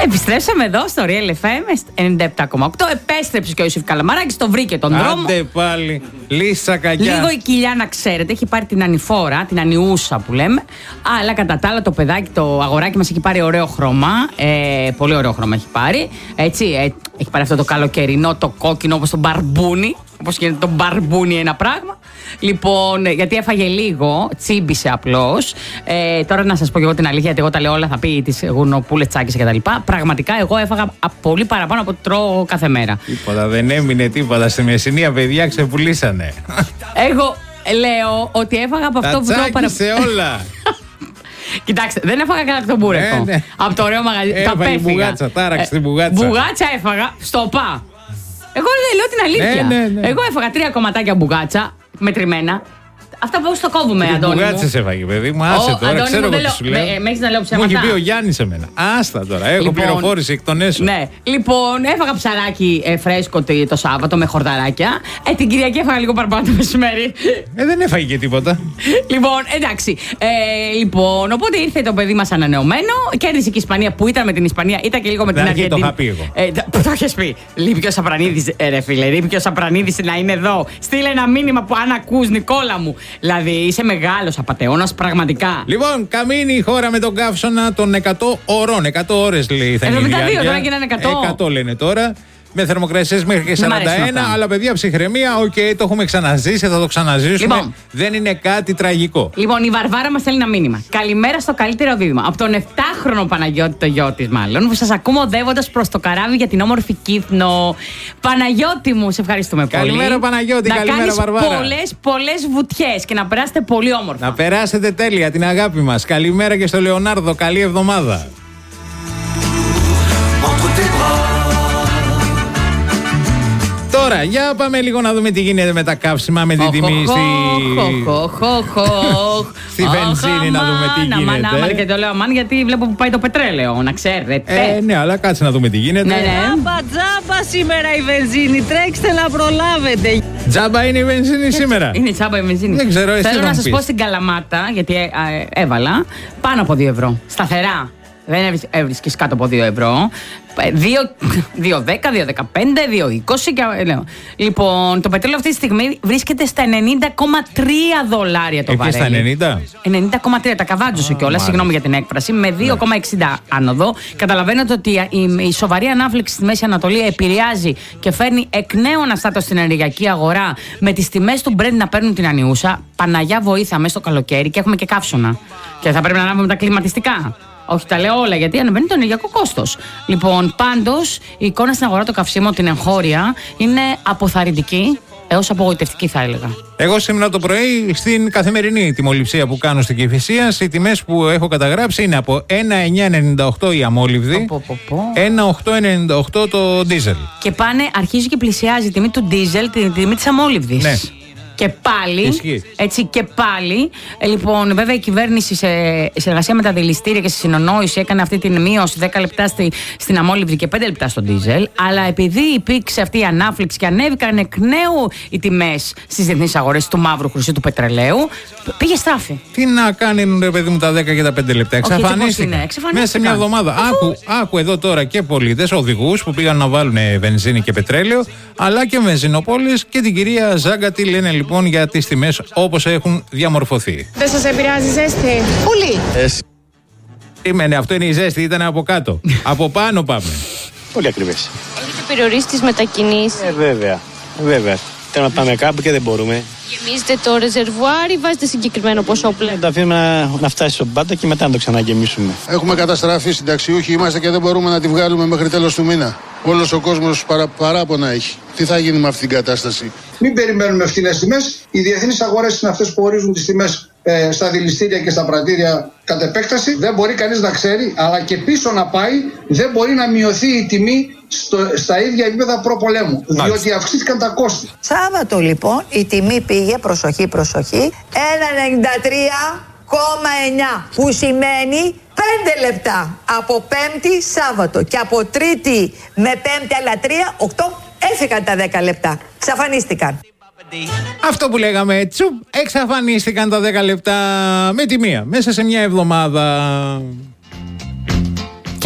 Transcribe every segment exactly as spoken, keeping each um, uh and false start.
Επιστρέψαμε εδώ στο Real εφ εμ ενενήντα επτά κόμμα οκτώ. Επέστρεψε και ο Ιωσήφ Καλαμαράκης, το βρήκε τον δρόμο. Άντε πάλι, λύσα κακιά. Λίγο η κοιλιά να ξέρετε, έχει πάρει την ανηφόρα, την ανιούσα που λέμε. Αλλά κατά τα άλλα το παιδάκι, το αγοράκι μας έχει πάρει ωραίο χρώμα. Ε, πολύ ωραίο χρώμα έχει πάρει. Έτσι, ε, έχει πάρει αυτό το καλοκαιρινό, το κόκκινο όπως το μπαρμπούνι. Όπως γίνεται το μπαρμπούνι ένα πράγμα. Λοιπόν, γιατί έφαγε λίγο, τσίμπησε απλώς. Ε, τώρα να σας πω και εγώ την αλήθεια, γιατί εγώ τα λέω όλα, θα πει τις γουρνοπούλες, τσάκες και τα λοιπά. Πραγματικά εγώ έφαγα πολύ παραπάνω από ό,τι τρώω κάθε μέρα. Τίποτα, δεν έμεινε τίποτα. Στη Μεσσηνία, παιδιά, ξεπουλήσανε. Εγώ λέω ότι έφαγα από αυτό που τρώω παραπάνω. σε όλα. Κοιτάξτε, δεν έφαγα γαλακτομπούρεκο. Ε, ναι. Από το ωραίο μαγαζί. Τα Έφαγε μπουγάτσα, τάραξε την μπουγάτσα. Μπουγάτσα έφαγα στο πα. Εγώ λέω την αλήθεια. Ναι, ναι, ναι. Εγώ έφαγα τρία κομματάκια μπουγάτσα μετρημένα. Αυτά πώς το κόβουμε, Αντώνη μου. Μπουγάτσες έφαγε, παιδί μου. Άσε Ο, τώρα, Αντώνη, ξέρω μου, εγώ δεν τι σου λέω- λέω. με- με έχεις να λέω Μου ψέματα. έχει πει ο Γιάννης εμένα. Άστα τώρα, έχω Λοιπόν, πληροφόρηση εκ των έσω. Ναι, λοιπόν, έφαγα ψαράκι ε, φρέσκο το, το Σάββατο με χορταράκια. Ε, την Κυριακή έφαγα λίγο παραπάνω το μεσημέρι. Ε, δεν έφαγε και τίποτα. Λοιπόν, εντάξει. Ε, λοιπόν, οπότε ήρθε το παιδί μας ανανεωμένο. Κέρδισε και η Ισπανία που ήταν με την Ισπανία, ήταν και λίγο με την Στην αρχή Αργεντινή. το είχα πει εγώ. Ε, τα- το έχεις πει. Λείπει και ο Σαπρανίδης, ε, ρε φίλε. Λείπει και ο Σαπρανίδης να είναι εδώ. Στείλε ένα μήνυμα που αν ακούς, Νικόλα μου. Δηλαδή, είσαι μεγάλος απατεώνας, πραγματικά. Λοιπόν, καμίνει η χώρα με τον καύσωνα των εκατό ωρών. εκατό ώρες λέει θα είναι η εβδομήντα δύο, διάρκεια. τώρα γίνανε εκατό. εκατό λένε τώρα. Με θερμοκρασίες μέχρι και Δεν μ' αρέσουν σαράντα ένα. αυτά. Αλλά παιδιά, ψυχραιμία, οκ, το έχουμε ξαναζήσει, θα το ξαναζήσουμε. Λοιπόν. Δεν είναι κάτι τραγικό. Λοιπόν, η Βαρβάρα μας στέλνει ένα μήνυμα. Καλημέρα στο καλύτερο δίδυμο. Από τον επτάχρονο Παναγιώτη, το γιο της μάλλον, που σας ακούμε οδεύοντας προς το καράβι για την όμορφη Κύθνο. Παναγιώτη μου, σε ευχαριστούμε πολύ. Καλημέρα, Παναγιώτη, να καλημέρα, κάνεις Βαρβάρα. πολλές, πολλές βουτιές και να περάσετε πολύ όμορφα. Να περάσετε τέλεια την αγάπη μας. Καλημέρα και στο Λεωνάρδο. Καλή εβδομάδα. Τώρα, για πάμε λίγο να δούμε τι γίνεται με τα καύσιμα, με την τιμή στη... στη βενζίνη, να δούμε τι γίνεται. Αμάν, και το λέω αμάν γιατί βλέπω που πάει το πετρέλαιο, να ξέρετε. Ε, ναι, αλλά κάτσε να δούμε τι γίνεται. Ναι, ναι. Τζάμπα, τζάμπα σήμερα η βενζίνη. Τρέξτε να προλάβετε. Τζάμπα είναι η βενζίνη σήμερα. Είναι τσάμπα η βενζίνη. Δεν ξέρω, εσύ Θέλω θα να μου σας πεις. πω στην Καλαμάτα, γιατί ε, ε, έβαλα πάνω από δύο ευρώ. Σταθερά. Δεν έβρισκες κάτω από δύο ευρώ. δύο δέκα, δύο δεκαπέντε, δύο είκοσι. Και, ε, λέω. Λοιπόν, το πετρέλαιο αυτή τη στιγμή βρίσκεται στα ενενήντα κόμμα τρία δολάρια το Ε, και βαρέλι. στα ενενήντα. ενενήντα κόμμα τρία, τα καβάτζωσε κιόλα, συγγνώμη για την έκφραση, με δύο κόμμα εξήντα άνοδο. Καταλαβαίνετε ότι η, η σοβαρή ανάφλεξη στη Μέση Ανατολή επηρεάζει και φέρνει εκ νέου αναστάτωση στην ενεργειακή αγορά, με τις τιμές του Brent να παίρνουν την ανιούσα. Παναγιά βοήθεια μέσα στο καλοκαίρι και έχουμε και καύσωνα. Και θα πρέπει να ανάβουμε τα κλιματιστικά. Όχι, τα λέω όλα γιατί ανεβαίνει το ενεργειακό κόστος. Λοιπόν, πάντως η εικόνα στην αγορά των καυσίμων, την εγχώρια, είναι αποθαρρυντική έως απογοητευτική, θα έλεγα. Εγώ σήμερα το πρωί στην καθημερινή τιμοληψία που κάνω στην Κηφισίας, οι τιμές που έχω καταγράψει είναι από ένα εννιά ενενήντα οκτώ η αμόλυβδη, Πω, πω, πω. ένα οκτώ ενενήντα οκτώ το ντίζελ. Και πάνε, αρχίζει και πλησιάζει η τιμή του ντίζελ, τη τιμή της αμόλυβδης. Ναι. Και πάλι, Ισχύει. έτσι και πάλι, ε, λοιπόν, βέβαια η κυβέρνηση σε συνεργασία με τα δηληστήρια και σε συνεννόηση έκανε αυτή την μείωση δέκα λεπτά στη, στην αμόλυβδη και πέντε λεπτά στον ντίζελ. Αλλά επειδή υπήρξε αυτή η ανάφλεξη και ανέβηκαν εκ νέου οι τιμές στις διεθνείς αγορές του μαύρου χρυσού του πετρελαίου, πήγε στράφη. Τι να κάνουν ρε παιδί μου τα δέκα και τα πέντε λεπτά. Όχι, έτσι πώς Εξαφανίστηκαν. είναι, εξαφανίστηκαν. Μέσα σε μια εβδομάδα. Άκου, άκου εδώ τώρα και πολίτες, οδηγούς που πήγαν να βάλουν βενζίνη και πετρέλαιο, αλλά και βενζινοπόλεις και την κυρία Ζάγκα τι λένε λοιπόν για τις τιμές όπως έχουν διαμορφωθεί. Δεν σας επηρεάζει ζέστη? Πολύ. Σήμαινε, αυτό είναι η ζέστη, ήταν από κάτω. Από πάνω πάμε. Πολύ ακριβές. Έχετε περιορίσει τις μετακινήσεις. Ε, βέβαια. Βέβαια. Θέλω να πάμε κάπου και δεν μπορούμε. Γεμίζετε το ρεζερβουάρ ή βάζετε συγκεκριμένο ποσό πλέον? Να τα αφήνουμε να, να φτάσει στον πάντα και μετά να το ξαναγεμίσουμε. Έχουμε καταστραφεί, συνταξιούχοι είμαστε και δεν μπορούμε να τη βγάλουμε μέχρι τέλος του μήνα. Όλος ο κόσμος παρα, παράπονα έχει. Τι θα γίνει με αυτήν την κατάσταση? Μην περιμένουμε φθηνές τιμές. Οι διεθνείς αγορές είναι αυτές που ορίζουν τις τιμές ε, στα δηληστήρια και στα πρατήρια κατ' επέκταση. Δεν μπορεί κανείς να ξέρει, αλλά και πίσω να πάει δεν μπορεί να μειωθεί η τιμή στο, στα ίδια επίπεδα προπολέμου. Διότι αυξήθηκαν τα κόστη. Σάββατο λοιπόν η τιμή πήγε, προσοχή προσοχή, ένα ενενήντα τρία κόμμα εννιά, που σημαίνει πέντε λεπτά από Πέμπτη Σάββατο, και από Τρίτη με Πέμπτη άλλα τρία, οκτώ, έφυγαν τα δέκα λεπτά, εξαφανίστηκαν. Αυτό που λέγαμε, τσουπ, εξαφανίστηκαν τα δέκα λεπτά με τη μία, μέσα σε μια εβδομάδα.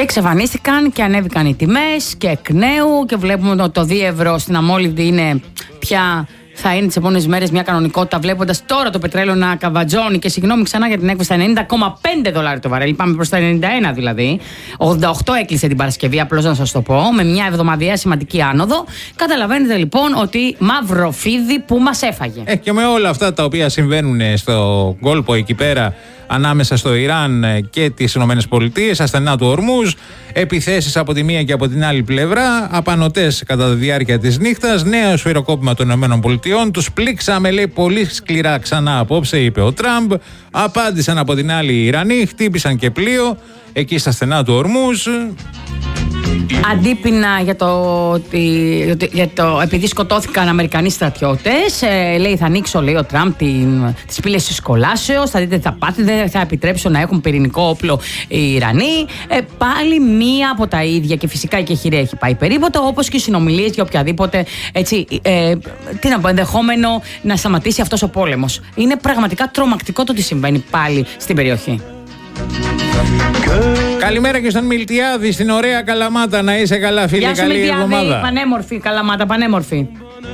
Και εξαφανίστηκαν και ανέβηκαν οι τιμές και εκ νέου και βλέπουμε ότι το δύο ευρώ στην αμόλυβδη είναι πια. Θα είναι τις επόμενες μέρες μια κανονικότητα, βλέποντας τώρα το πετρέλαιο να καβατζώνει και συγγνώμη ξανά για την έκβαση στα ενενήντα κόμμα πέντε δολάρια το βαρέλι. Πάμε προς τα ενενήντα ένα δηλαδή. ογδόντα οκτώ έκλεισε την Παρασκευή, απλώς να σας το πω, με μια εβδομαδιαία σημαντική άνοδο. Καταλαβαίνετε λοιπόν ότι μαύρο φίδι που μας έφαγε. Ε, και με όλα αυτά τα οποία συμβαίνουν στο κόλπο εκεί πέρα, ανάμεσα στο Ιράν και τις Ηνωμένες Πολιτείες, ασθενά του Ορμούζ, επιθέσεις από τη μία και από την άλλη πλευρά, απανωτές κατά τη διάρκεια της νύχτας, νέο σφυροκόπημα των Ηνωμένων Πολιτειών. Τους πλήξαμε, λέει, πολύ σκληρά ξανά απόψε, είπε ο Τραμπ. Απάντησαν από την άλλη οι Ιρανοί, χτύπησαν και πλοίο εκεί στα στενά του Ορμούζ. Αντίπεινα για το, για το επειδή σκοτώθηκαν Αμερικανοί στρατιώτες, ε, λέει θα ανοίξω, λέει ο Τραμπ, τις πύλες της κολάσεως, θα δείτε τι θα πάτε, δεν θα επιτρέψω να έχουν πυρηνικό όπλο οι Ιρανοί. Ε, πάλι μία από τα ίδια και φυσικά η κεχηρία έχει πάει περίποτο, όπως και οι συνομιλίες για οποιαδήποτε έτσι, ε, τι να πω, ενδεχόμενο να σταματήσει αυτός ο πόλεμος. Είναι πραγματικά τρομακτικό το τι συμβαίνει πάλι στην περιοχή. Καλημέρα και στον Μιλτιάδη, στην ωραία Καλαμάτα. Να είσαι καλά, φίλε. Γεια σου, καλή Μιλτιάδη, εβδομάδα. Πανέμορφη Καλαμάτα, πανέμορφη.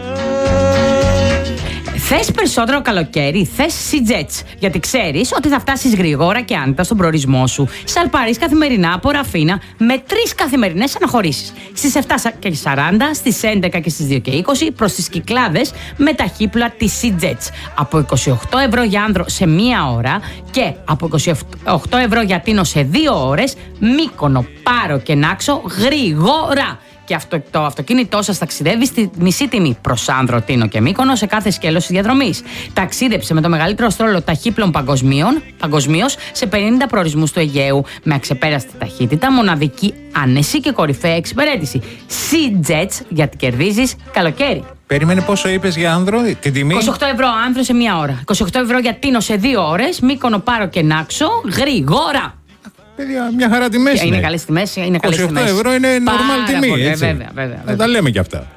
Θες περισσότερο καλοκαίρι, θες Sea-Jets, γιατί ξέρεις ότι θα φτάσεις γρήγορα και άνετα στον προορισμό σου. Σαλπαρείς καθημερινά από Ραφίνα με τρεις καθημερινές αναχωρήσεις. Στις επτά και σαράντα, στις έντεκα και στις δύο και είκοσι προς τις Κυκλάδες με ταχύπλοα της Sea-Jets. Από είκοσι οκτώ ευρώ για άνδρο σε μία ώρα και από είκοσι οκτώ ευρώ για Τίνο σε δύο ώρες, Μύκονο, Πάρο και Νάξο γρήγορα. Και αυτό, το αυτοκίνητό σας ταξιδεύει στη μισή τιμή προς Άνδρο, Τίνο και Μύκονο σε κάθε σκέλος της διαδρομής. Ταξίδεψε με το μεγαλύτερο στρόλο ταχύπλων παγκοσμίως σε πενήντα προορισμούς του Αιγαίου με αξεπέραστη ταχύτητα, μοναδική άνεση και κορυφαία εξυπηρέτηση. Sea-Jets, γιατί κερδίζεις καλοκαίρι. Περίμενε, πόσο είπες για άνδρο, την τιμή? είκοσι οκτώ ευρώ άνδρο σε μία ώρα. είκοσι οκτώ ευρώ για Τίνο σε δύο ώρες, Μύκονο, Πάρο και Νάξο γρήγορα. Παιδιά, μια χαρά τιμές είναι. Είναι καλές τιμές, είναι καλές τιμές. είκοσι οκτώ ευρώ είναι normal τιμή, πολύ, έτσι. Βέβαια, βέβαια, Να τα λέμε κι αυτά.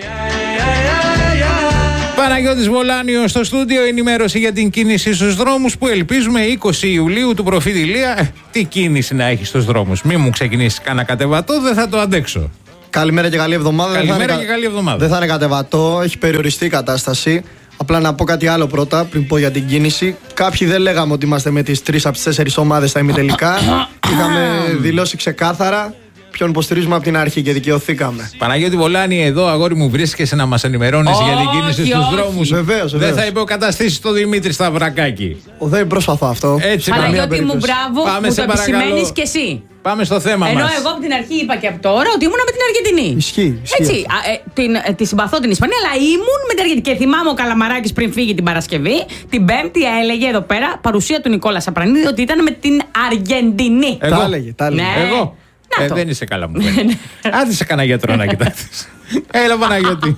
Παναγιώτης Βολάνιος στο στούντιο, ενημέρωση για την κίνηση στους δρόμους που ελπίζουμε είκοσι Ιουλίου του προφήτη Ηλία. Ε, τι κίνηση να έχει στους δρόμους. Μη μου ξεκινήσει κανένα κατεβατό, δεν θα το αντέξω. Καλημέρα και καλή εβδομάδα. Καλημέρα και καλή εβδομάδα. Δεν θα είναι κατεβατό, έχει περιοριστεί η κατάσταση. Απλά να πω κάτι άλλο πρώτα, πριν πω για την κίνηση. Κάποιοι δεν λέγαμε ότι είμαστε με τις τρεις από τις τέσσερις ομάδες στα ημιτελικά. Είχαμε δηλώσει ξεκάθαρα ποιον υποστηρίζουμε από την αρχή και δικαιωθήκαμε. Παναγιώτη Βολάνη, εδώ αγόρι μου βρίσκεσαι να μας ενημερώνεις για την κίνηση στους δρόμους. Βεβαίως, βεβαίως. Δεν θα υποκαταστήσεις το Δημήτρη Σταυρακάκη. Δεν προσπαθώ αυτό. Έτσι, Παναγιώτη μου, μπράβο, Πάμε, μου σε το παρακαλώ. επισημαίνεις κι εσύ. Πάμε στο θέμα Ενώ μας. εγώ από την αρχή είπα και από τώρα ότι ήμουν με την Αργεντινή. Ισχύει. ισχύει. Έτσι, α, ε, την, ε, τη συμπαθώ την Ισπανία, αλλά ήμουν με την Αργεντινή. Και θυμάμαι ο Καλαμαράκης πριν φύγει την Παρασκευή, την Πέμπτη έλεγε εδώ πέρα, παρουσία του Νικόλα Σαπρανίδη, ότι ήταν με την Αργεντινή. Εγώ. Τα έλεγε, τα έλεγε. Ναι. Εγώ. Να Ε, το. δεν είσαι καλά μου. Άντε σε κανένα γιατρό να κοιτάξεις. Έλα Παναγιώτη.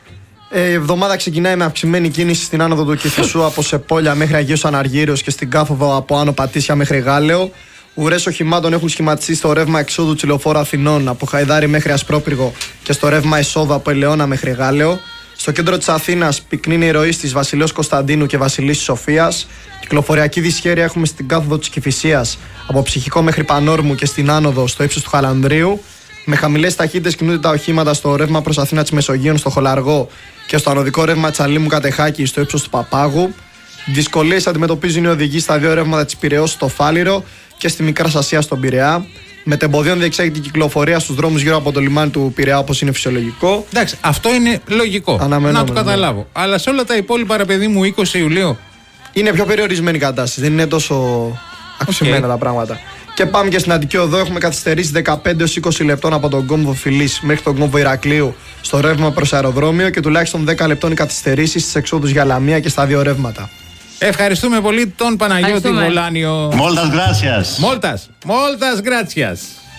Ε, η εβδομάδα ξεκινάει με αυξημένη κίνηση στην άνοδο του Κηφισού από Σεπόλια μέχρι Αγίος Αναργύριος και στην Κάφοβο από Άνω Πατήσια μέχρι Γάλεο. Ουρές οχημάτων έχουν σχηματιστεί στο ρεύμα εξόδου Τσιλοφόρου Αθηνών από Χαϊδάρι μέχρι Ασπρόπυργο και στο ρεύμα εισόδου από Ελαιώνα μέχρι Γάλεο. Στο κέντρο της Αθήνας πυκνίνει η ροή στις Βασιλέως Κωνσταντίνου και Βασιλής Σοφίας. Κυκλοφοριακή δυσχέρεια έχουμε στην κάθοδο της Κηφισίας από Ψυχικό μέχρι Πανόρμου και στην άνοδο στο ύψος του Χαλανδρίου. Με χαμηλές ταχύτητες κινούνται τα οχήματα στο ρεύμα προς Αθήνα της Μεσογείων στο Χολαργό και στο ανωδικό ρεύμα της Αλήμου Κατεχάκη στο ύψος του Παπάγου. Δυσκολίες αντιμετωπίζουν οι οδηγοί στα δύο ρεύματα της Πειραιώς στο Φάληρο και στη Μικρά Ασία στον Πειραιά. Μετεμποδίων διεξάγεται η κυκλοφορία στους δρόμους γύρω από το λιμάνι του Πειραιά, όπως είναι φυσιολογικό. Εντάξει, αυτό είναι λογικό. Να το καταλάβω. Ναι. Αλλά σε όλα τα υπόλοιπα, ρε παιδί μου, είκοσι Ιουλίου. Είναι πιο περιορισμένη η κατάσταση. Δεν είναι τόσο αυξημένα okay. τα πράγματα. Και πάμε και στην Αττική Οδό. Έχουμε καθυστερήσει δεκαπέντε έως είκοσι λεπτών από τον κόμβο Φιλής μέχρι τον κόμβο Ηρακλείου στο ρεύμα προς αεροδρόμιο και τουλάχιστον δέκα λεπτών οι καθυστερήσεις στις εξόδους για Λαμία και στα δύο ρεύματα. Ευχαριστούμε πολύ τον Παναγιώτη Βολάνιο. Μόλτας γκράτσιας. Μόλτας. Μόλτας γκράτσιας.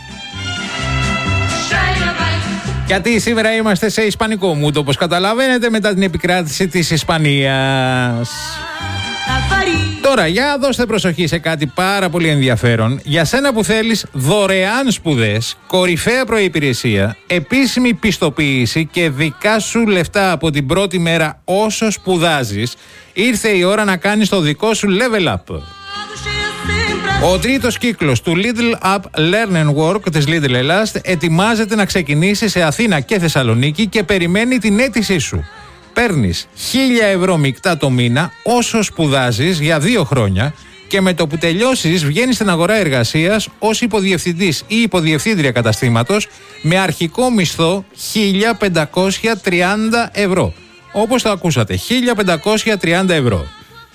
Γιατί σήμερα είμαστε σε ισπανικό mood, όπως καταλαβαίνετε, μετά την επικράτηση της Ισπανίας. Τώρα, για δώστε προσοχή σε κάτι πάρα πολύ ενδιαφέρον. Για σένα που θέλεις δωρεάν σπουδές, κορυφαία προϋπηρεσία, επίσημη πιστοποίηση και δικά σου λεφτά από την πρώτη μέρα όσο σπουδάζεις, ήρθε η ώρα να κάνεις το δικό σου level up. Ο τρίτος κύκλος του Lidl App Learn and Work της Lidl Ελλάς ετοιμάζεται να ξεκινήσει σε Αθήνα και Θεσσαλονίκη και περιμένει την αίτησή σου. Παίρνεις χίλια ευρώ μεικτά το μήνα όσο σπουδάζεις για δύο χρόνια και με το που τελειώσεις βγαίνεις στην αγορά εργασίας ως υποδιευθυντής ή υποδιευθύντρια καταστήματος με αρχικό μισθό χίλια πεντακόσια τριάντα ευρώ. Όπως το ακούσατε, χίλια πεντακόσια τριάντα ευρώ.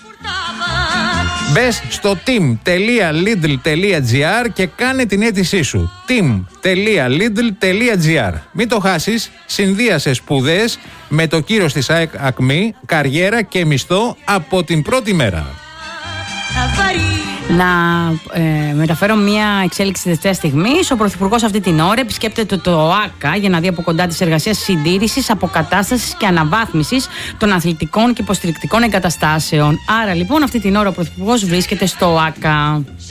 Μπες στο team τελεία lidl τελεία gr και κάνε την αίτησή σου. team τελεία lidl τελεία gr. Μην το χάσεις, συνδύασε σπουδές με το κύρος της ΑΕΚ Ακμή, καριέρα και μισθό από την πρώτη μέρα. Να ε, μεταφέρω μια εξέλιξη τελευταία στιγμή. Ο Πρωθυπουργός αυτή την ώρα επισκέπτεται το ΟΑΚΑ για να δει από κοντά τις εργασίες συντήρησης, αποκατάστασης και αναβάθμισης των αθλητικών και υποστηρικτικών εγκαταστάσεων. Άρα λοιπόν αυτή την ώρα ο Πρωθυπουργός βρίσκεται στο ΟΑΚΑ.